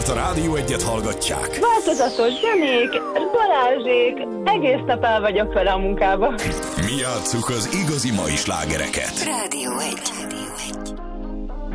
mert a Rádió Egyet hallgatják. Változatos zenék, Balázsék, egész nap el vagyok vele a munkába. Mi játsszuk az igazi mai slágereket. Rádió 1.